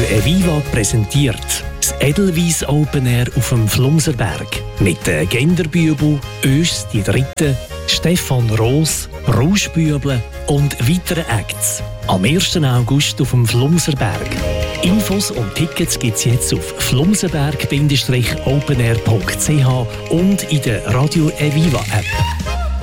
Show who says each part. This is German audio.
Speaker 1: Eviva präsentiert das Edelweiss Open Air auf dem Flumserberg. Mit den Genderbübel, Ös die Dritte, Stefan Roos, Rauschbüble und weiteren Acts. Am 1. August auf dem Flumserberg. Infos und Tickets gibt es jetzt auf flumserberg-openair.ch und in der Radio Eviva App.